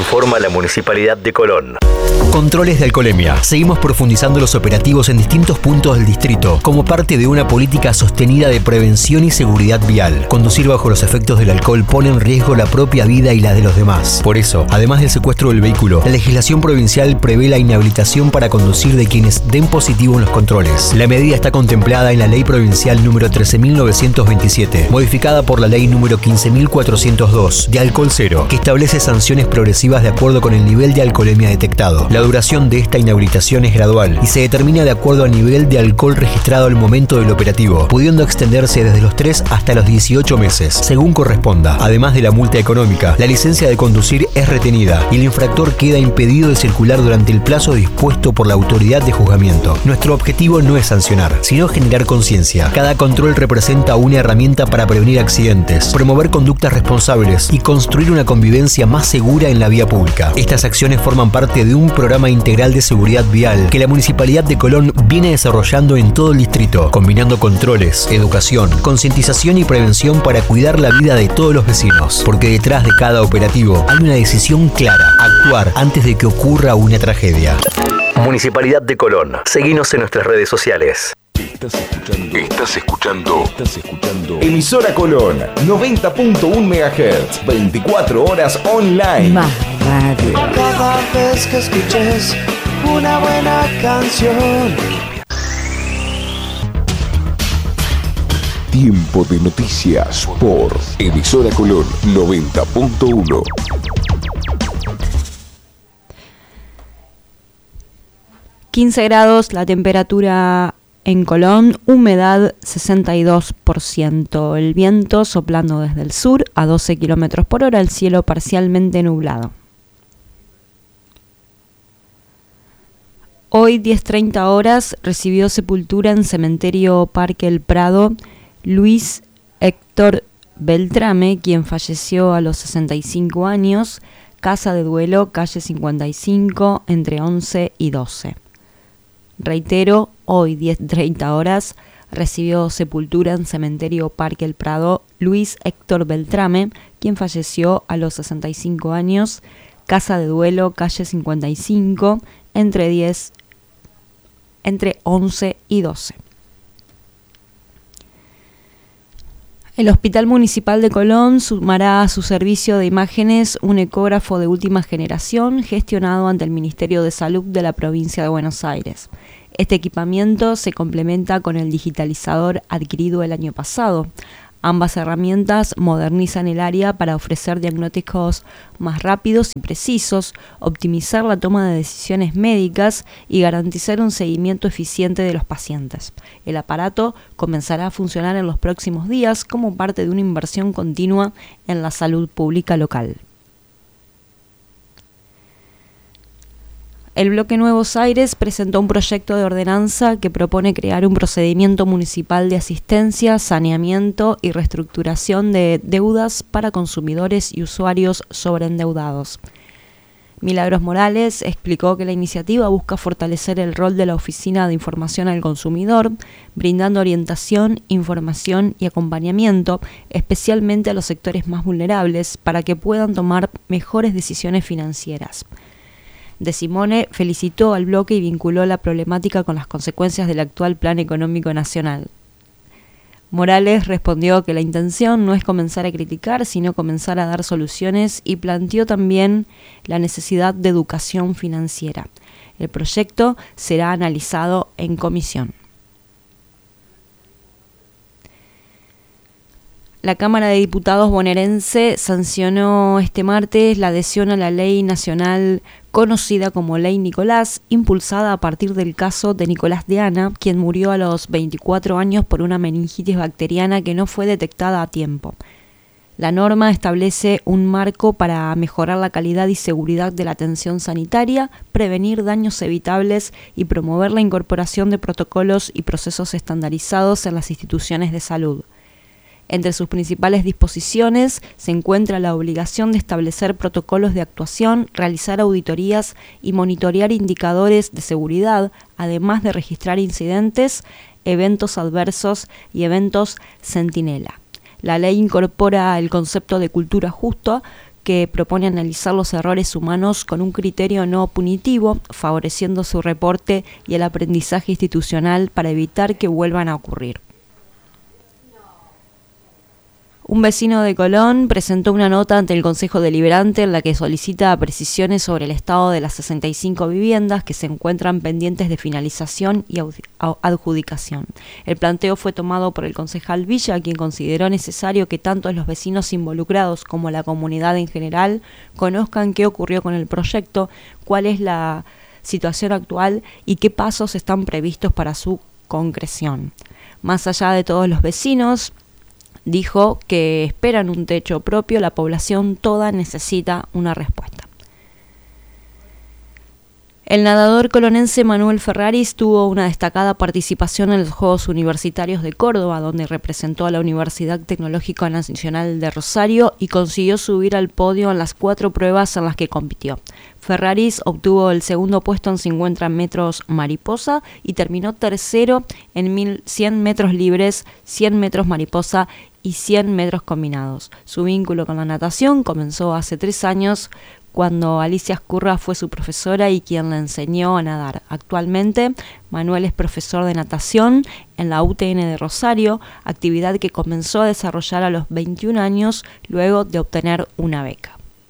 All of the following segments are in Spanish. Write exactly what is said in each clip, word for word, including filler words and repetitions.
informa la Municipalidad de Colón. Controles de alcoholemia. Seguimos profundizando los operativos en distintos puntos del distrito como parte de una política sostenida de prevención y seguridad vial. Conducir bajo los efectos del alcohol pone en riesgo la propia vida y la de los demás. Por eso, además del secuestro del vehículo, la legislación provincial prevé la inhabilitación para conducir de quienes den positivo en los controles. La medida está contemplada en la Ley Provincial número trece mil novecientos veintisiete, modificada por la Ley número quince mil cuatrocientos dos, de alcohol cero, que establece sanciones progresivas de acuerdo con el nivel de alcoholemia detectado. La duración de esta inhabilitación es gradual y se determina de acuerdo al nivel de alcohol registrado al momento del operativo, pudiendo extenderse desde los tres hasta los dieciocho meses, según corresponda. Además de la multa económica, la licencia de conducir es retenida y el infractor queda impedido de circular durante el plazo dispuesto por la autoridad de juzgamiento. Nuestro objetivo no es sancionar, sino generar conciencia. Cada control representa una herramienta para prevenir accidentes, promover conductas responsables y construir una convivencia más segura en la vía pública. Estas acciones forman parte de un programa integral de seguridad vial que la Municipalidad de Colón viene desarrollando en todo el distrito, combinando controles, educación, concientización y prevención para cuidar la vida de todos los vecinos. Porque detrás de cada operativo hay una decisión clara: actuar antes de que ocurra una tragedia. Municipalidad de Colón. Seguinos en nuestras redes sociales. Estás escuchando. Estás escuchando. Estás escuchando. Emisora Colón, noventa punto uno megahertz, veinticuatro horas online. Más radio. Cada vez que escuches una buena canción. Tiempo de noticias por Emisora Colón, noventa punto uno. quince grados la temperatura en Colón, humedad sesenta y dos por ciento, el viento soplando desde el sur a doce kilómetros por hora, el cielo parcialmente nublado. Hoy, diez treinta horas, recibió sepultura en Cementerio Parque El Prado Luis Héctor Beltrame, quien falleció a los sesenta y cinco años, casa de duelo, calle cincuenta y cinco, entre once y doce. Reitero, hoy diez treinta horas recibió sepultura en Cementerio Parque El Prado Luis Héctor Beltrame, quien falleció a los sesenta y cinco años, casa de duelo, calle cincuenta y cinco, entre diez, entre once y doce. El Hospital Municipal de Colón sumará a su servicio de imágenes un ecógrafo de última generación gestionado ante el Ministerio de Salud de la provincia de Buenos Aires. Este equipamiento se complementa con el digitalizador adquirido el año pasado. Ambas herramientas modernizan el área para ofrecer diagnósticos más rápidos y precisos, optimizar la toma de decisiones médicas y garantizar un seguimiento eficiente de los pacientes. El aparato comenzará a funcionar en los próximos días como parte de una inversión continua en la salud pública local. El Bloque Nuevos Aires presentó un proyecto de ordenanza que propone crear un procedimiento municipal de asistencia, saneamiento y reestructuración de deudas para consumidores y usuarios sobreendeudados. Milagros Morales explicó que la iniciativa busca fortalecer el rol de la Oficina de Información al Consumidor, brindando orientación, información y acompañamiento, especialmente a los sectores más vulnerables, para que puedan tomar mejores decisiones financieras. De Simone felicitó al bloque y vinculó la problemática con las consecuencias del actual Plan Económico Nacional. Morales respondió que la intención no es comenzar a criticar, sino comenzar a dar soluciones, y planteó también la necesidad de educación financiera. El proyecto será analizado en comisión. La Cámara de Diputados bonaerense sancionó este martes la adhesión a la ley nacional conocida como Ley Nicolás, impulsada a partir del caso de Nicolás Deana, quien murió a los veinticuatro años por una meningitis bacteriana que no fue detectada a tiempo. La norma establece un marco para mejorar la calidad y seguridad de la atención sanitaria, prevenir daños evitables y promover la incorporación de protocolos y procesos estandarizados en las instituciones de salud. Entre sus principales disposiciones se encuentra la obligación de establecer protocolos de actuación, realizar auditorías y monitorear indicadores de seguridad, además de registrar incidentes, eventos adversos y eventos centinela. La ley incorpora el concepto de cultura justa que propone analizar los errores humanos con un criterio no punitivo, favoreciendo su reporte y el aprendizaje institucional para evitar que vuelvan a ocurrir. Un vecino de Colón presentó una nota ante el Consejo Deliberante en la que solicita precisiones sobre el estado de las sesenta y cinco viviendas que se encuentran pendientes de finalización y adjudicación. El planteo fue tomado por el concejal Villa, quien consideró necesario que tanto los vecinos involucrados como la comunidad en general conozcan qué ocurrió con el proyecto, cuál es la situación actual y qué pasos están previstos para su concreción. Más allá de todos los vecinos, dijo que esperan un techo propio, la población toda necesita una respuesta. El nadador colonense Manuel Ferraris tuvo una destacada participación en los Juegos Universitarios de Córdoba, donde representó a la Universidad Tecnológica Nacional de Rosario y consiguió subir al podio en las cuatro pruebas en las que compitió. Ferraris obtuvo el segundo puesto en cincuenta metros mariposa y terminó tercero en mil cien metros libres, cien metros mariposa y cien metros combinados. Su vínculo con la natación comenzó hace tres años, cuando Alicia Escurra fue su profesora y quien le enseñó a nadar. Actualmente, Manuel es profesor de natación en la U T N de Rosario, actividad que comenzó a desarrollar a los veintiún años luego de obtener una beca.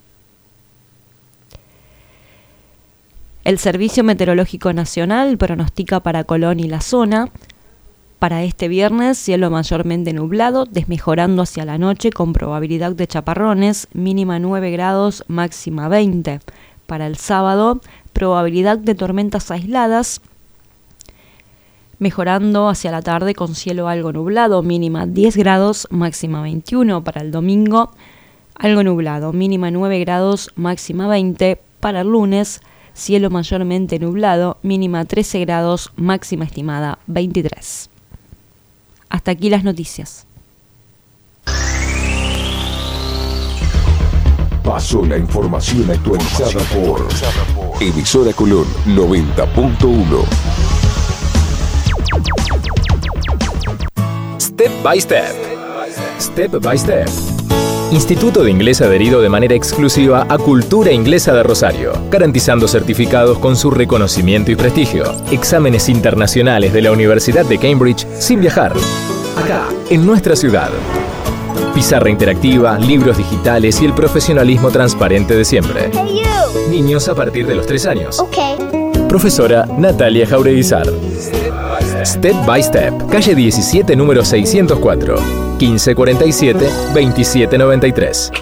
El Servicio Meteorológico Nacional pronostica para Colón y la zona para este viernes cielo mayormente nublado, desmejorando hacia la noche con probabilidad de chaparrones, mínima nueve grados, máxima veinte. Para el sábado, probabilidad de tormentas aisladas, mejorando hacia la tarde con cielo algo nublado, mínima diez grados, máxima veintiuno. Para el domingo, algo nublado, mínima nueve grados, máxima veinte. Para el lunes, cielo mayormente nublado, mínima trece grados, máxima estimada veintitrés. Hasta aquí las noticias. Pasó la información actualizada por Emisora Colón noventa punto uno. Step by Step. Step by Step. Instituto de Inglés adherido de manera exclusiva a Cultura Inglesa de Rosario, garantizando certificados con su reconocimiento y prestigio. Exámenes internacionales de la Universidad de Cambridge sin viajar. Acá, en nuestra ciudad. Pizarra interactiva, libros digitales y el profesionalismo transparente de siempre. Hey you. Niños a partir de los tres años. Okay. Profesora Natalia Jaureguizar. Step by Step, calle diecisiete, número seiscientos cuatro, quince cuarenta y siete, veintisiete noventa y tres.